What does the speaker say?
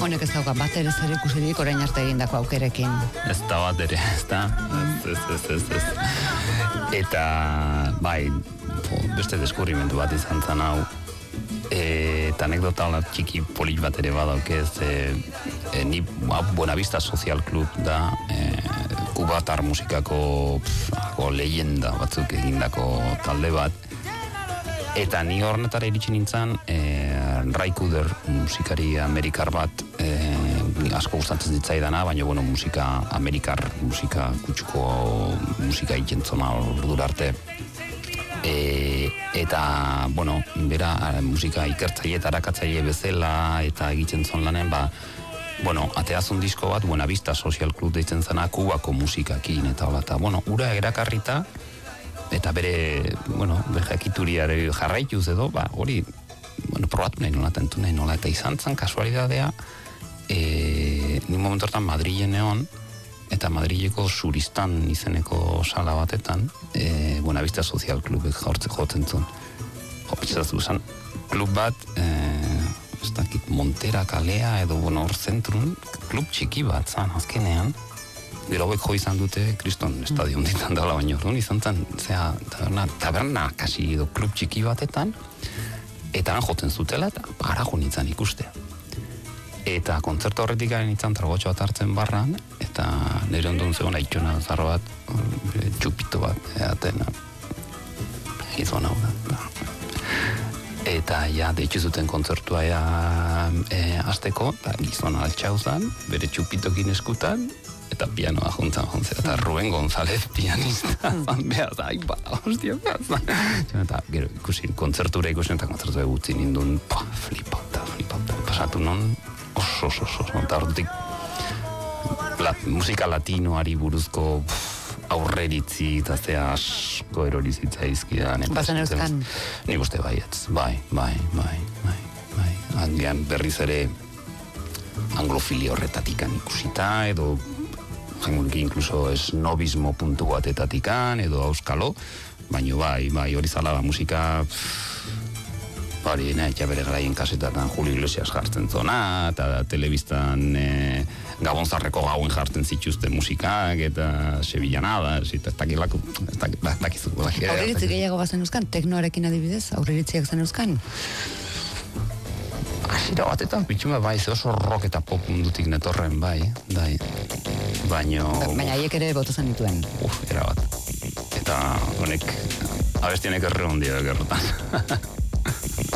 Honek ez dauka bat ere zer ikusirik orain arte egindako aukerekin. Ez da bat ere, ez da. Ez. Eta, bai, beste deskubrimentu bat izan zen hau. Eta anekdota txiki polit bat ere badaukez, ni Buenavista Social Club da, kubatar musikako leyenda batzuk egindako talde bat. Eta ni hornetara iritsi nintzen, Ray Cooder musikari amerikar bat, asko gustatzen ditzaidana, baina bueno, amerikar musika kutsuko musika ikentzona ordura arte. Eta, bueno, bera musika ikertzaile eta arakatzaile bezala eta egiten zon lanen, bueno, ateazun disko bat, Buenavista Social Club deitzen zena, Kubako musikakin, eta hola, eta, bueno, ura erakarrita, eta bere, bueno, jakituriare jarraituz edo, hori, bueno, probatu nahi nola, tentu nahi nola, eta izan zen kasualidadea, ni momentu hortan Madrilen egon, eta Madrileko Suristan izeneko sala batetan, Buenavista Social Clubek jotzen zuen. Pitzatu zen, klub bat, ez dakit, Montera kalea edo, bueno, hor zentrun, klub txiki bat zan, azkenean, gero hauek jo izan dute Kriston estadion ditan dela baino, izan zen, taberna kasi edo klub txiki batetan, eta han jotzen zutela, eta parago nintzen ikustea. Eta kontzertu horretik garen nintzen tragotxo bat hartzen barran, eta nire ondun zegoen aitxona zarro bat, txupito bat, edaten, gizona hau da. Eta ja, deitzu zuten kontzertua azteko, eta gizona altxauzan, bere txupitokin eskutan, eta pianoa juntzan, eta Ruben González pianista zan behaz, hostia, eta gero ikusi, kontzertura ikusi, eta kontzertua egutzi nindun, flipauta, pasatu non, oso, eta horretik musika latinoari buruzko aurreritzi eta zea asko erorizitza izkidan. Bazen euskan? Nik uste baietz, bai. Handian berriz ere anglofili horretatikan ikusita, edo jengurik inkluso esnobismo puntu batetatikan, edo auskalo, baina bai, hori zala da musika, hori, ja bere garaien kasetatan Julio Iglesias jartzen zona, eta telebistan Gabonzarreko gauen jartzen zituzten musikak, eta Sevillanadas, eta ez dakizu. Aurreritzi gehiago bazen euskan, teknoarekin adibidez, aurreritziak zen euskan? Asira batetan, pitxuma, bai, ze oso rock eta pop mundutik netorren, bai. Baina haiek ere botazan dituen. Era bat. Eta honek, abestienek erre hondia gerrotan.